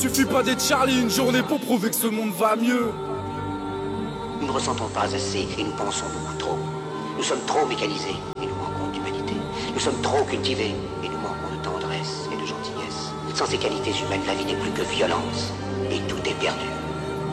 suffit pas d'être Charlie une journée pour prouver que ce monde va mieux. Nous ne ressentons pas assez et nous pensons beaucoup trop. Nous sommes trop mécanisés et nous manquons d'humanité. Nous sommes trop cultivés et nous manquons de tendresse et de gentillesse. Sans ces qualités humaines, la vie n'est plus que violence et tout est perdu.